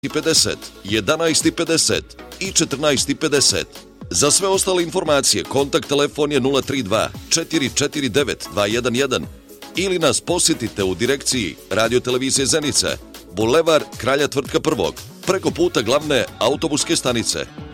50, 11.50 i 14.50. Za sve ostale informacije kontakt telefon je 032 449 211 ili nas posjetite u direkciji Radio-televizije Zenice, Bulevar Kralja Tvrtka I, preko puta glavne autobuske stanice.